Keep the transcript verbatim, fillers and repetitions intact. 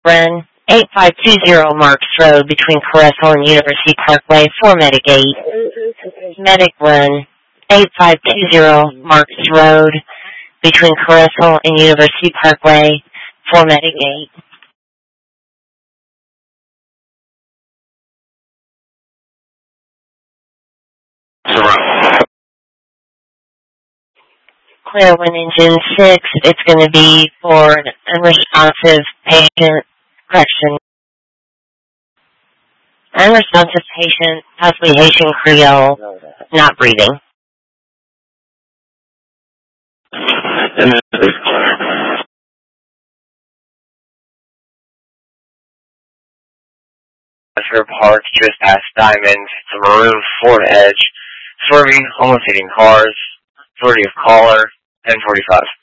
Run eight five two zero Marks Road between Caressel and University Parkway for Medic eight. Medic Run eight five two zero Marks Road between Caressel and University Parkway for Medic eight. Clear one engine six. It's going to be for an unresponsive patient. Correction. Unresponsive patient, possibly Haitian Creole, not breathing. Her parts just past Diamond, the maroon Ford Edge, swerving, almost hitting cars, forty of caller, ten forty-five.